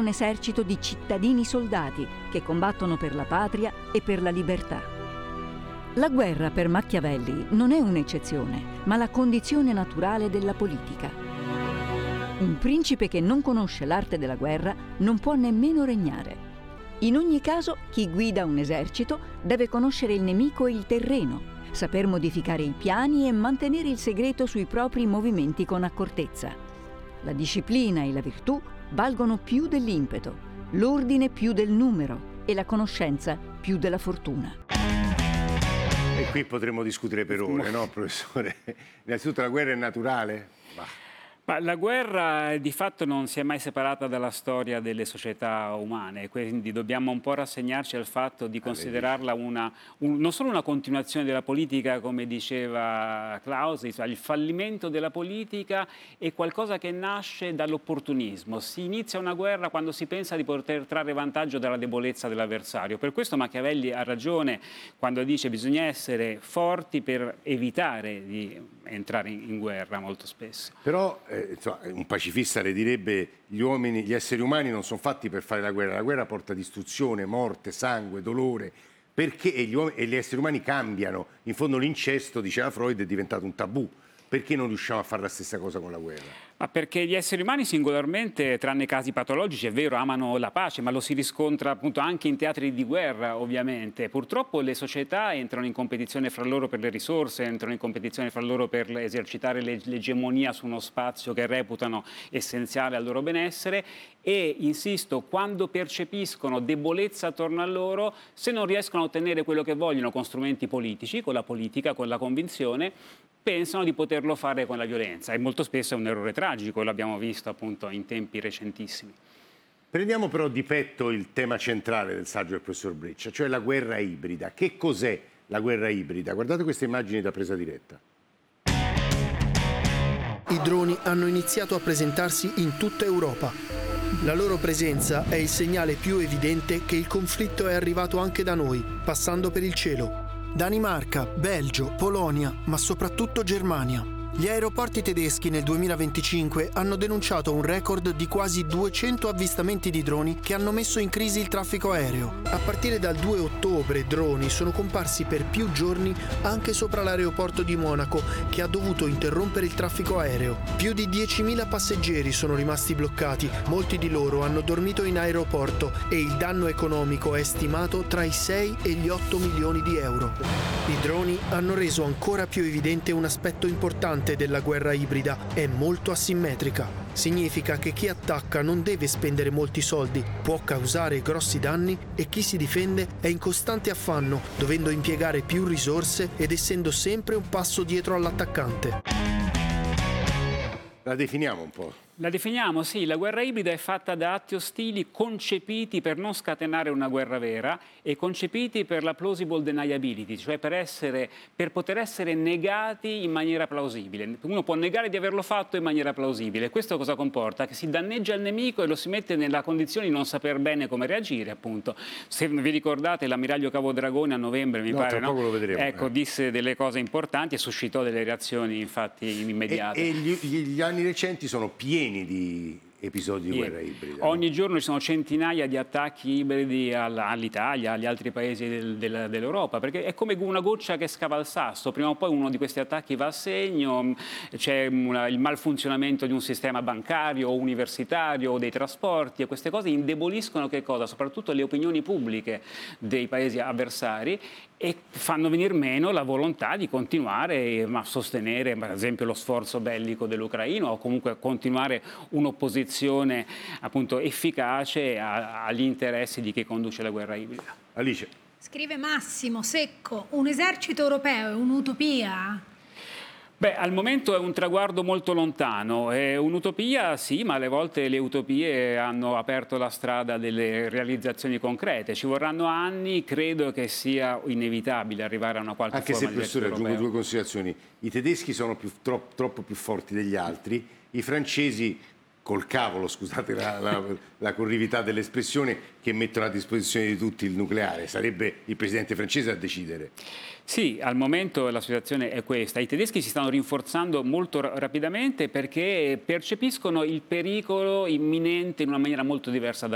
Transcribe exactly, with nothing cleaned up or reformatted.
gran esercito di cittadini soldati che combattono per la patria e per la libertà. La guerra per Machiavelli non è un'eccezione, ma la condizione naturale della politica. Un principe che non conosce l'arte della guerra non può nemmeno regnare. In ogni caso, chi guida un esercito deve conoscere il nemico e il terreno, saper modificare i piani e mantenere il segreto sui propri movimenti con accortezza. La disciplina e la virtù valgono più dell'impeto, l'ordine più del numero e la conoscenza più della fortuna. E qui potremmo discutere per ore, no, professore? Innanzitutto la guerra è naturale? Bah. Ma la guerra di fatto non si è mai separata dalla storia delle società umane, quindi dobbiamo un po' rassegnarci al fatto di considerarla una, un, non solo una continuazione della politica, come diceva Klaus, il fallimento della politica è qualcosa che nasce dall'opportunismo. Si inizia una guerra quando si pensa di poter trarre vantaggio dalla debolezza dell'avversario. Per questo Machiavelli ha ragione quando dice che bisogna essere forti per evitare di entrare in, in guerra molto spesso. Però eh, insomma, un pacifista le direbbe gli uomini, gli esseri umani non sono fatti per fare la guerra, la guerra porta distruzione, morte, sangue, dolore, perché e gli, uomini, e gli esseri umani cambiano. In fondo l'incesto, diceva Freud, è diventato un tabù. Perché non riusciamo a fare la stessa cosa con la guerra? Ma perché gli esseri umani singolarmente, tranne casi patologici, è vero, amano la pace, ma lo si riscontra appunto anche in teatri di guerra, ovviamente. Purtroppo le società entrano in competizione fra loro per le risorse, entrano in competizione fra loro per esercitare l'egemonia su uno spazio che reputano essenziale al loro benessere e, insisto, quando percepiscono debolezza attorno a loro, se non riescono a ottenere quello che vogliono con strumenti politici, con la politica, con la convinzione, pensano di poterlo fare con la violenza e molto spesso è un errore tragico, l'abbiamo visto appunto in tempi recentissimi. Prendiamo però di petto il tema centrale del saggio del professor Breccia, cioè la guerra ibrida. Che cos'è la guerra ibrida? Guardate queste immagini da presa diretta. I droni hanno iniziato a presentarsi in tutta Europa. La loro presenza è il segnale più evidente che il conflitto è arrivato anche da noi, passando per il cielo. Danimarca, Belgio, Polonia, ma soprattutto Germania. Gli aeroporti tedeschi nel duemilaventicinque hanno denunciato un record di quasi duecento avvistamenti di droni che hanno messo in crisi il traffico aereo. A partire dal due ottobre droni sono comparsi per più giorni anche sopra l'aeroporto di Monaco, che ha dovuto interrompere il traffico aereo. Più di diecimila passeggeri sono rimasti bloccati, molti di loro hanno dormito in aeroporto e il danno economico è stimato tra i sei e gli otto milioni di euro. I droni hanno reso ancora più evidente un aspetto importante della guerra ibrida: è molto asimmetrica. Significa che chi attacca non deve spendere molti soldi, può causare grossi danni e chi si difende è in costante affanno, dovendo impiegare più risorse ed essendo sempre un passo dietro all'attaccante. La definiamo un po'. La definiamo, sì, la guerra ibrida è fatta da atti ostili concepiti per non scatenare una guerra vera e concepiti per la plausible deniability, cioè per, essere, per poter essere negati in maniera plausibile. Uno può negare di averlo fatto in maniera plausibile. Questo cosa comporta? Che si danneggia il nemico e lo si mette nella condizione di non saper bene come reagire, appunto. Se vi ricordate, l'ammiraglio Cavodragone a novembre, mi no, pare, no? Lo vedremo, ecco, eh. disse delle cose importanti e suscitò delle reazioni, infatti, immediate. E, e gli, gli anni recenti sono pieni di episodi di guerra ibrida. Ogni giorno ci sono centinaia di attacchi ibridi all'Italia, agli altri paesi del, del, dell'Europa, perché è come una goccia che scava il sasso. Prima o poi uno di questi attacchi va a segno, c'è una, il malfunzionamento di un sistema bancario o universitario o dei trasporti, e queste cose indeboliscono che cosa? Soprattutto le opinioni pubbliche dei paesi avversari e fanno venir meno la volontà di continuare a sostenere, per esempio, lo sforzo bellico dell'Ucraina o comunque continuare un'opposizione appunto efficace a, agli interessi di chi conduce la guerra ibrida. Alice. Scrive Massimo Secco: un esercito europeo è un'utopia? Beh, al momento è un traguardo molto lontano, è un'utopia sì, ma alle volte le utopie hanno aperto la strada delle realizzazioni concrete, ci vorranno anni, credo che sia inevitabile arrivare a una qualche Anche forma se, di esercito professore, aggiungo europeo. due considerazioni: i tedeschi sono più, troppo, troppo più forti degli altri, i francesi col cavolo, scusate la, la, la corrività dell'espressione, che mettono a disposizione di tutti il nucleare, sarebbe il presidente francese a decidere. Sì, al momento la situazione è questa. I tedeschi si stanno rinforzando molto rapidamente perché percepiscono il pericolo imminente in una maniera molto diversa da